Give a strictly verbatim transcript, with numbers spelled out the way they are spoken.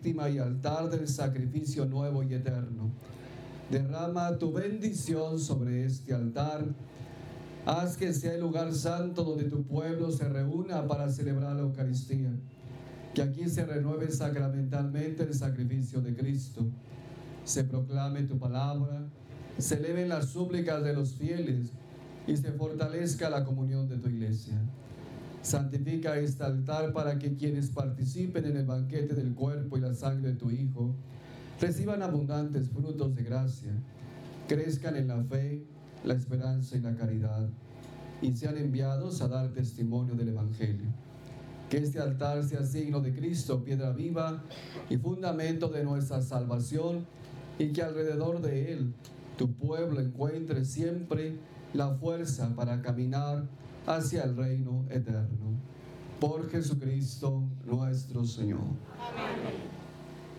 víctima y altar del sacrificio nuevo y eterno. Derrama tu bendición sobre este altar. Haz que sea el lugar santo donde tu pueblo se reúna para celebrar la Eucaristía. Que aquí se renueve sacramentalmente el sacrificio de Cristo. Se proclame tu palabra, se eleven las súplicas de los fieles y se fortalezca la comunión de tu iglesia. Santifica este altar para que quienes participen en el banquete del cuerpo y la sangre de tu Hijo reciban abundantes frutos de gracia, crezcan en la fe, la esperanza y la caridad, y sean enviados a dar testimonio del Evangelio. Que este altar sea signo de Cristo, piedra viva y fundamento de nuestra salvación, y que alrededor de él tu pueblo encuentre siempre la fuerza para caminar hacia el reino eterno. Por Jesucristo nuestro Señor. Amén.